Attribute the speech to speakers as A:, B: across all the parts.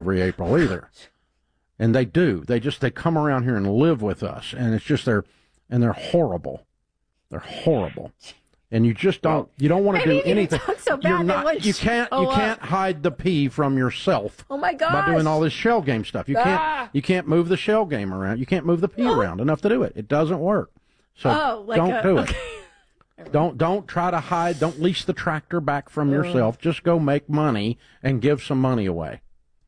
A: every April either. And they do. They come around here and live with us, and it's just they're horrible. They're horrible. And you just don't want to do anything.
B: So bad
A: you can't hide the pee from yourself.
B: Oh my gosh.
A: By doing all this shell game stuff. You can't move the shell game around. You can't move the pee around enough to do it. It doesn't work. So don't do it. Don't try to hide. Don't lease the tractor back from yourself. Just go make money and give some money away.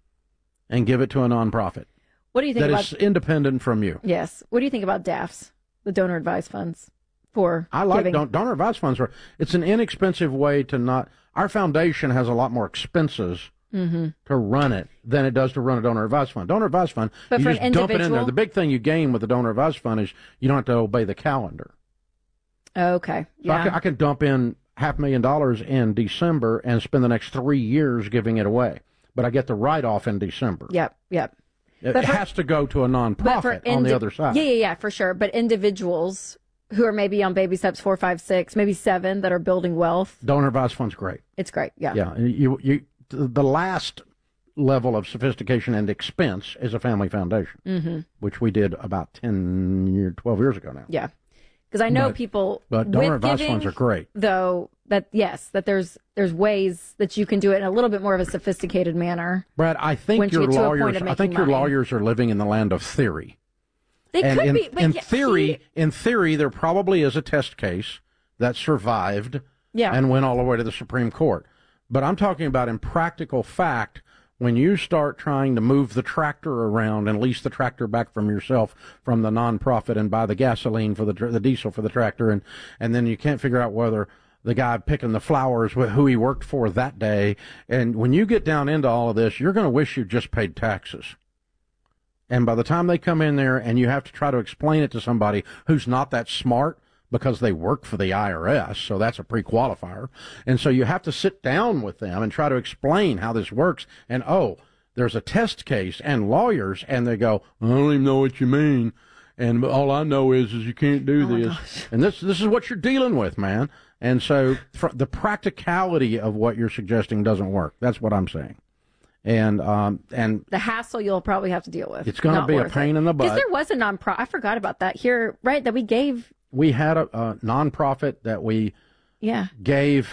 A: And give it to a nonprofit.
B: What do you think
A: that is independent from you?
B: Yes. What do you think about DAFs, the donor advised funds? I
A: like donor advised funds. It's an inexpensive way to not. Our foundation has a lot more expenses to run it than it does to run a donor advised fund. Donor advised fund,
B: but
A: you just dump it in there. The big thing you gain with the donor advised fund is you don't have to obey the calendar.
B: Okay. Yeah.
A: So I can dump in $500,000 in December and spend the next 3 years giving it away, but I get the write-off in December.
B: Yep.
A: It has to go to a nonprofit on the other side.
B: Yeah, for sure. But individuals who are maybe on baby steps 4, 5, 6, maybe 7 that are building wealth.
A: Donor advised fund's great.
B: It's great. Yeah.
A: Yeah. The last level of sophistication and expense is a family foundation, which we did about 12 years ago now.
B: Yeah. Because I know people.
A: But donor advised funds are great.
B: Though that there's ways that you can do it in a little bit more of a sophisticated manner.
A: Brad, I think your lawyers are living in the land of theory.
B: They could be, but
A: in theory, there probably is a test case that survived and went all the way to the Supreme Court. But I'm talking about in practical fact, when you start trying to move the tractor around and lease the tractor back from yourself from the nonprofit and buy the gasoline for the diesel for the tractor, and then you can't figure out whether the guy picking the flowers who he worked for that day, and when you get down into all of this, you're going to wish you just paid taxes. And by the time they come in there and you have to try to explain it to somebody who's not that smart because they work for the IRS, so that's a pre-qualifier. And so you have to sit down with them and try to explain how this works. And, there's a test case and lawyers, and they go, I don't even know what you mean. And all I know is you can't do this. Gosh. And this is what you're dealing with, man. And so the practicality of what you're suggesting doesn't work. That's what I'm saying. And
B: the hassle you'll probably have to deal with.
A: It's going to be a pain in the butt.
B: Because there was a nonprofit. I forgot about that here, right? That we gave.
A: We had a nonprofit that we gave.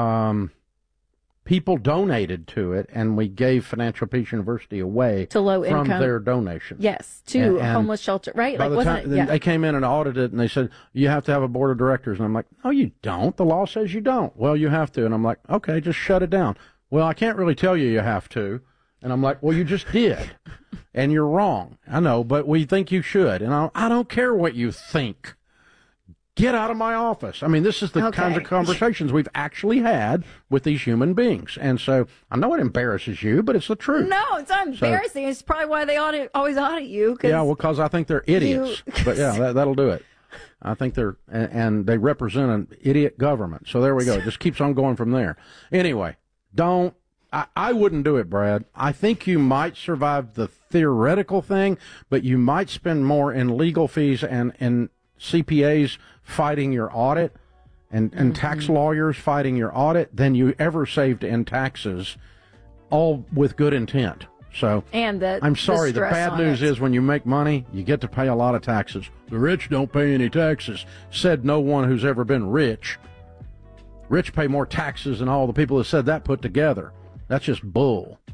A: People donated to it, and we gave Financial Peace University away
B: to low income
A: from their donations.
B: Yes, to homeless shelter, right?
A: By the time they came in and audited it, and they said you have to have a board of directors, and I'm like, no, you don't. The law says you don't. Well, you have to, and I'm like, okay, just shut it down. Well, I can't really tell you have to. And I'm like, well, you just did. And you're wrong. I know, but we think you should. And I don't care what you think. Get out of my office. I mean, this is the kinds of conversations we've actually had with these human beings. And so I know it embarrasses you, but it's the truth.
B: No, it's not embarrassing. It's probably why they always audit you.
A: Because I think they're idiots. But yeah, that'll do it. I think and they represent an idiot government. So there we go. It just keeps on going from there. Anyway. I wouldn't do it, Brad. I think you might survive the theoretical thing, but you might spend more in legal fees and CPAs fighting your audit and tax lawyers fighting your audit than you ever saved in taxes, all with good intent. So I'm sorry, the bad news is when you make money, you get to pay a lot of taxes. The rich don't pay any taxes, said no one who's ever been rich. Rich pay more taxes than all the people that said that put together. That's just bull.